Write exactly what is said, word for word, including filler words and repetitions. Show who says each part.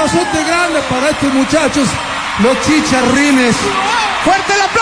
Speaker 1: aplausote grande para estos muchachos, los chicharrines.
Speaker 2: ¡Fuerte el aplauso!